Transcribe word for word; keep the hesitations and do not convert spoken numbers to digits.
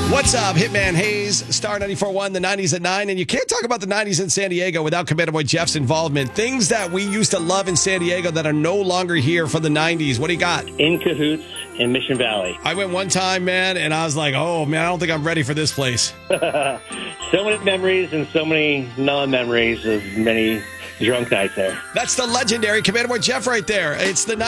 What's up, Hitman Hayes, Star ninety-four point one, the nineties at nine. And you can't talk about the nineties in San Diego without Commander Boy Jeff's involvement. Things that we used to love in San Diego that are no longer here from the nineties. What do you got? In Cahoots in Mission Valley. I went one time, man, and I was like, oh, man, I don't think I'm ready for this place. So many memories and so many non-memories of many drunk nights there. That's the legendary Commander Boy Jeff right there. It's the